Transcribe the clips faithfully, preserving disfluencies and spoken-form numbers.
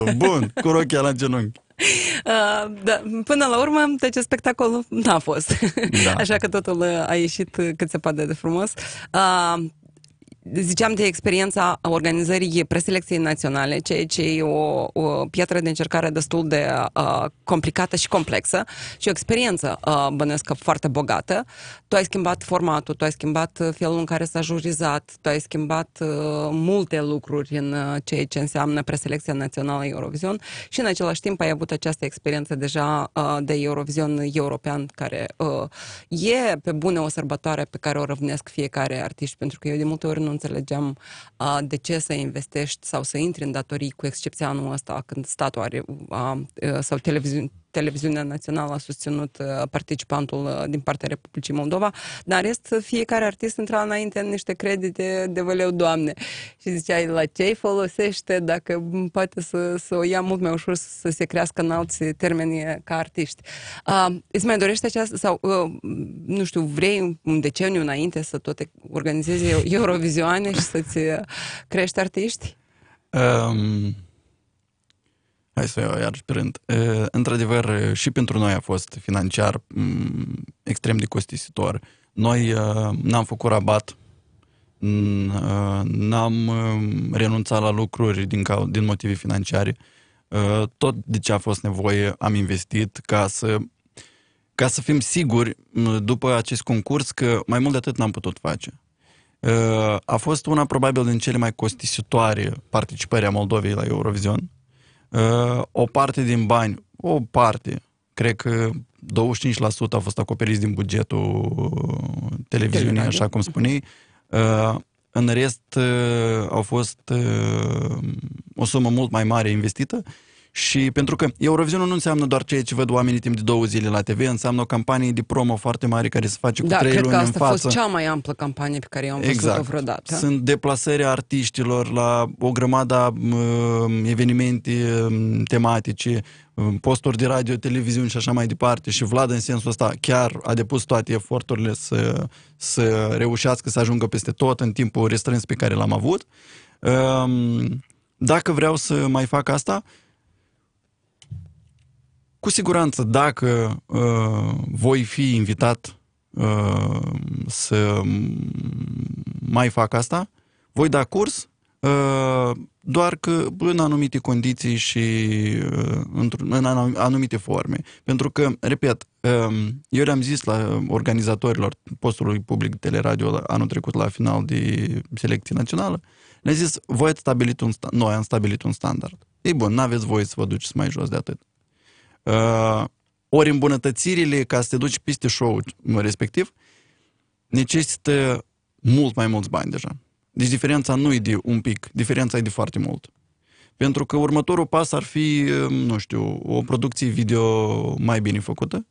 Bun, cu rochia la genunchi. Uh, da, până la urmă, deci spectacolul n-a fost. Da. Așa că totul a ieșit cât se poate de frumos. Uh, Ziceam de experiența organizării preselecției naționale, ceea ce e o, o piatră de încercare destul de uh, complicată și complexă și o experiență uh, bănuiesc foarte bogată. Tu ai schimbat formatul, tu ai schimbat felul în care s-a jurizat, tu ai schimbat uh, multe lucruri în uh, ceea ce înseamnă preselecția națională Eurovision și în același timp ai avut această experiență deja uh, de Eurovision european, care uh, e pe bune o sărbătoare pe care o răvnesc fiecare artist, pentru că eu de multe ori nu înțelegeam uh, de ce să investești sau să intri în datorii, cu excepția anul ăsta, când statul are, uh, sau televiziune, televiziunea națională a susținut uh, participantul uh, din partea Republicii Moldova, dar în rest fiecare artist intra înainte în niște credite de văleu, Doamne. Și ziceai, la ce îi folosește dacă poate să, să o ia mult mai ușor să se crească în alți termeni ca artiști. Uh, îți mai dorește aceasta, sau uh, nu știu, vrei un deceniu înainte să tot organizezi Eurovizioane și să-ți crești artiști? Um... Hai să iau iarăși pe rând. Într-adevăr, și pentru noi a fost financiar extrem de costisitor. Noi n-am făcut rabat, n-am renunțat la lucruri din, din motive financiare. Tot de ce a fost nevoie am investit ca să, ca să fim siguri după acest concurs că mai mult de atât n-am putut face. A fost una probabil din cele mai costisitoare participări a Moldovei la Eurovision. Uh, o parte din bani, o parte, cred că douăzeci și cinci la sută a fost acoperiți din bugetul televiziunii, așa cum spuneai. Uh, în rest uh, au fost uh, o sumă mult mai mare investită și pentru că Eurovisionul nu înseamnă doar ceea ce văd oamenii timp de două zile la T V, înseamnă o campanie de promo foarte mare care se face cu da, trei luni în față. Da, cred că asta a fost cea mai amplă campanie pe care eu am văzut-o exact. vreodată. Sunt deplasări artiștilor la o grămadă uh, evenimente uh, tematice, uh, posturi de radio, televiziuni și așa mai departe și Vlad în sensul ăsta chiar a depus toate eforturile să, să reușească să ajungă peste tot în timpul restrâns pe care l-am avut. Uh, dacă vreau să mai fac asta, cu siguranță, dacă uh, voi fi invitat uh, să mai fac asta, voi da curs, uh, doar că în anumite condiții și uh, în anumite forme. Pentru că, repet, uh, eu le-am zis la organizatorilor postului public teleradio anul trecut la final de selecție națională, le-am zis, voi ați stabilit un, noi am stabilit un standard. Ei bun, n-aveți voie să vă duceți mai jos de atât. Uh, ori îmbunătățirile ca să te duci peste show respectiv necesită mult mai mulți bani deja. Deci diferența nu e de un pic, diferența e de foarte mult. Pentru că următorul pas ar fi, nu știu, o producție video mai bine făcută.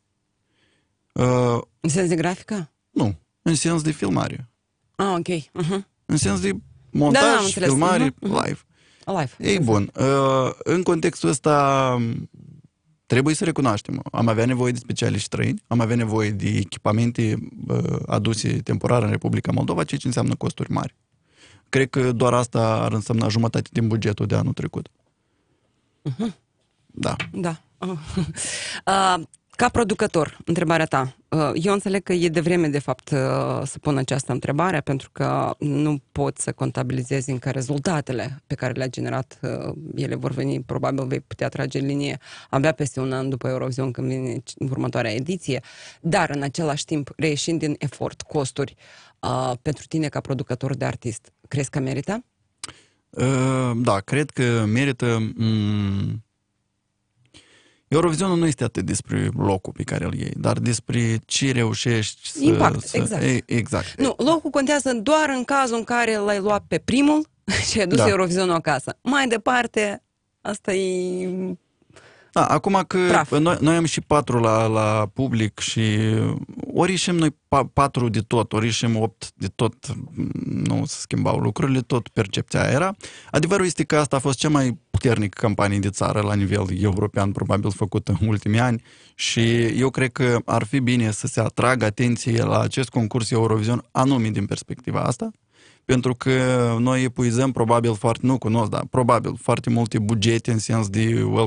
Uh, în sens de grafică? Nu, în sens de filmare. Ah, ok. Uh-huh. În sens de montaj, da, da, filmare, uh-huh. live. Live. Ei bun, uh, în contextul ăsta trebuie să recunoaștem, am avea nevoie de specialiști străini, am avea nevoie de echipamente uh, aduse temporar în Republica Moldova, ceea ce înseamnă costuri mari. Cred că doar asta ar însemna jumătate din bugetul de anul trecut. Uh-huh. Da. Da. Uh. Uh, ca producător, întrebarea ta. Uh, eu înțeleg că e de vreme, de fapt, uh, să pun această întrebare, pentru că nu pot să contabilizezi încă rezultatele pe care le-a generat. Uh, ele vor veni, probabil vei putea trage linie abia peste un an după Eurovision, când vine următoarea ediție. Dar, în același timp, reieșind din efort, costuri, uh, pentru tine ca producător de artist, crezi că merită? Uh, da, cred că merită. Mm... Eurovizionul nu este atât despre locul pe care îl iei, dar despre ce reușești să... Impact, să, exact. E, exact. Nu, locul contează doar în cazul în care l-ai luat pe primul și ai dus da. Eurovizionul acasă. Mai departe, asta e... Da, acum că noi, noi am și patru la, la public și ori ieșim noi patru de tot, ori ieșim opt de tot, nu se schimbau lucrurile, tot percepția era. Adevărul este că asta a fost cea mai puternică campanie de țară la nivel european, probabil făcută în ultimii ani și eu cred că ar fi bine să se atragă atenție la acest concurs Eurovision anume din perspectiva asta, pentru că noi epuizăm probabil foarte, nu cunosc, dar probabil foarte multe bugete în sens de